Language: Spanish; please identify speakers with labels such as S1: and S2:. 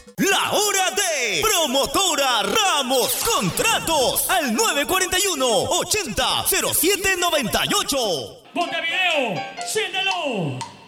S1: La hora de Promotora Ramos Contratos al 941-80-0798.
S2: Montevideo, siéntelo.